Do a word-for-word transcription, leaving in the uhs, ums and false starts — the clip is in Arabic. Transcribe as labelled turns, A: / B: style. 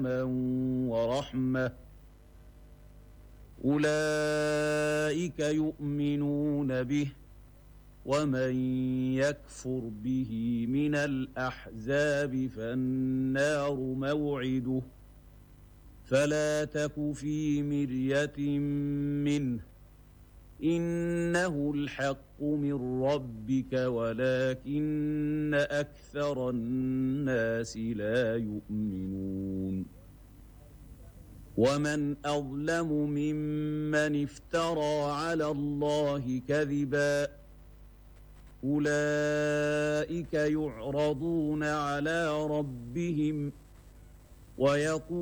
A: ورحمة أولئك يؤمنون به ومن يكفر به من الأحزاب فالنار موعده فلا تك في مرية منه إنه الحق من ربك ولكن أكثر الناس لا يؤمنون ومن أظلم ممن افترى على الله كذبا أولئك يعرضون على ربهم ويقول